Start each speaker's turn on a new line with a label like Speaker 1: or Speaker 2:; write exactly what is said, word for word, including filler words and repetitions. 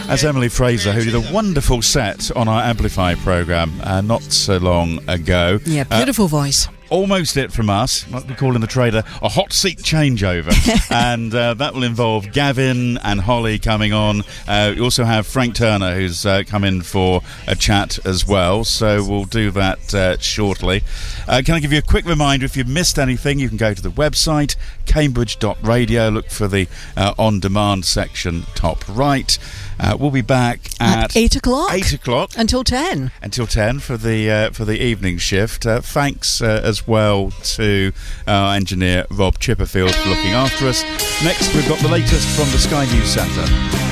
Speaker 1: As Emily Fraser, who did a wonderful set on our Amplify programme uh, not so long ago.
Speaker 2: Yeah, beautiful uh, voice.
Speaker 1: Almost it from us, might be calling the trader a hot seat changeover. And uh, that will involve Gavin and Holly coming on. Uh, you also have Frank Turner, who's uh, come in for a chat as well. So we'll do that uh, shortly. Uh, can I give you a quick reminder, if you've missed anything, you can go to the website, cambridge dot radio, look for the uh, on-demand section top right. Uh, we'll be back at,
Speaker 2: at eight o'clock.
Speaker 1: Eight o'clock
Speaker 2: until ten.
Speaker 1: Until ten for the uh, for the evening shift. Uh, thanks uh, as well to our engineer Rob Chipperfield for looking after us. Next, we've got the latest from the Sky News Centre.